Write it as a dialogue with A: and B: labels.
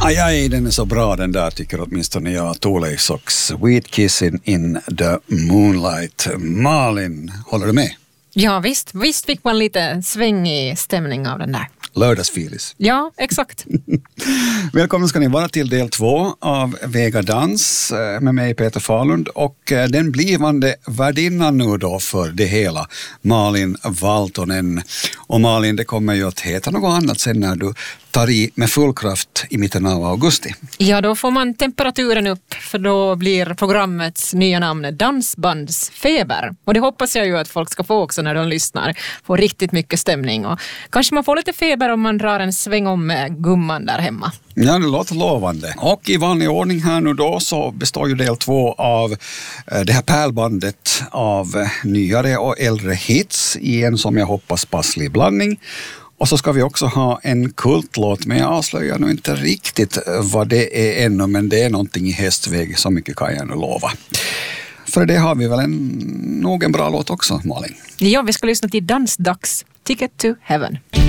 A: Aj, den är så bra den där, tycker åtminstone jag. Tole Socks, Sweet Kissing in the Moonlight. Malin, håller du med?
B: Ja, visst fick man lite svängig stämning av den där.
A: Lördagsfilis.
B: Ja, exakt.
A: Välkommen ska ni vara till del 2 av Vega Dans med mig Peter Falund och den blivande värdinnan nu då för det hela, Malin Valtonen. Och Malin, det kommer ju att heta något annat sen när du tar i med full kraft i mitten av augusti.
B: Ja, då får man temperaturen upp, för då blir programmets nya namn Dansbandsfeber. Och det hoppas jag ju att folk ska få också när de lyssnar. Få riktigt mycket stämning och kanske man får lite feber om man drar en sväng om med gumman där hemma.
A: Ja, det låter lovande. Och i vanlig ordning här nu då så består ju del 2 av det här pärlbandet av nyare och äldre hits i en som jag hoppas passlig blandning. Och så ska vi också ha en kultlåt, men jag avslöjar nu inte riktigt vad det är ännu, men det är någonting i hästväg, så mycket kan jag nu lova. För det har vi väl nog en bra låt också, Malin?
B: Ja, vi ska lyssna till Dansdags, Ticket to Heaven.